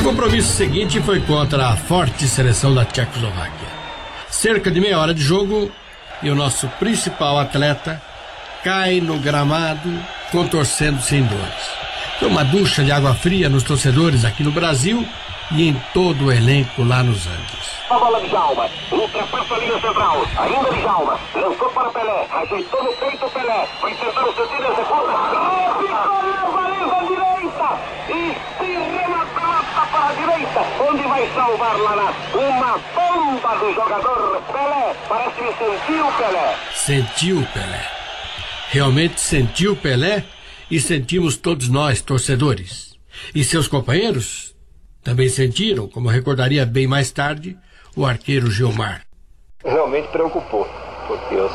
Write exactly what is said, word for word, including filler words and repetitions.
O compromisso seguinte foi contra a forte seleção da Tchecoslováquia. Cerca de meia hora de jogo e o nosso principal atleta cai no gramado, contorcendo-se em dores. Foi uma ducha de água fria nos torcedores aqui no Brasil e em todo o elenco lá nos Andes. A bola de Djalma, ultrapassa a linha central, ainda de Djalma, lançou para Pelé, ajeitou no peito Pelé, foi tentar o sentido, executa, oh, ficou na baliza direita, e se remata para a direita, onde vai salvar Laná, uma bomba do jogador Pelé, parece que sentiu Pelé. Sentiu Pelé. Realmente sentiu Pelé e sentimos todos nós, torcedores. E seus companheiros também sentiram, como recordaria bem mais tarde, o arqueiro Gilmar. Realmente preocupou, porque eu